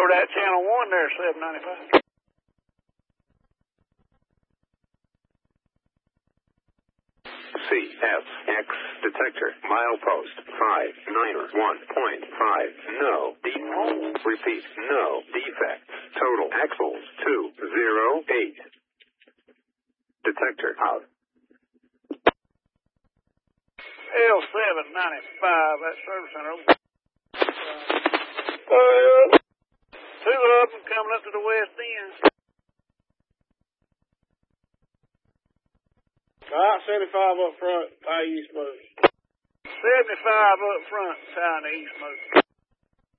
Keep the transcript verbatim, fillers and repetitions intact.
over that channel one there, seven ninety-five. C F X detector milepost five niner one point five. No. De- repeat. No defects. Total axles two zero eight. Detector out. L seven ninety-five. That service center. Uh, two of them coming up to the west end. Alright, seventy-five up front, tie east motor. seventy-five up front, tying the east motor.